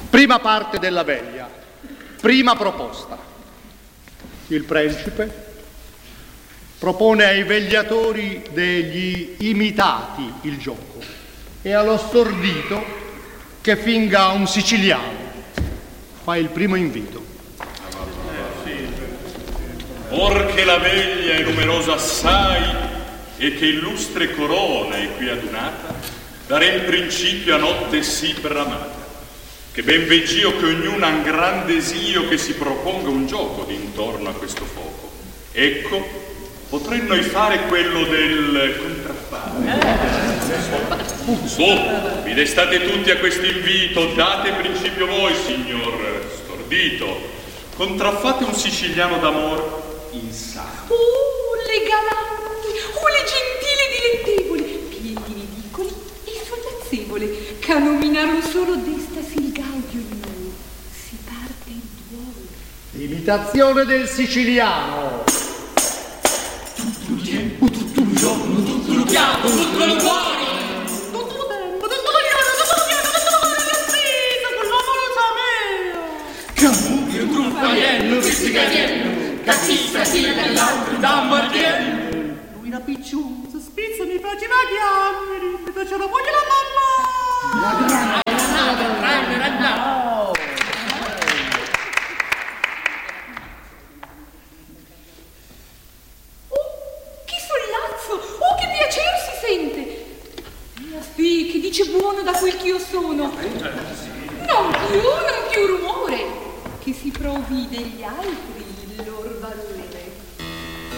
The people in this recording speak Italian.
Prima parte della veglia, prima proposta. Il principe propone ai vegliatori degli imitati il gioco e allo stordito che finga un siciliano. Fa il primo invito. Or che la veglia è numerosa assai e che illustre corona è qui adunata, darem principio a notte sì bramata, che ben vegg'io che ognuno ha un gran desio che si proponga un gioco d'intorno a questo fuoco. Ecco, potremmo noi fare quello del contraffare. Su, vi destate tutti a questo invito, date principio voi, signor stordito. Contraffate un siciliano d'amor in sacco. Le galanti, le gentili dilettevoli, piedi ridicoli e sognazzevole, che a nominarlo solo destasi il gaudio di noi. Si parte il duolo. Imitazione del siciliano. Tutto il tempo, tutto il giorno, tutto il fiato, tutto il cuore. Camubio, truffaiello, pizzicariello, cazzista, figlia dell'altro, da martiello. Lui era piccioso, spizzo mi faceva chiamere, mi faceva voglio la mamma. Oh, che sollazzo, oh, che piacere si sente. Mia figlia, che dice buono da quel che io sono. Non più rumore. Che si provi degli altri.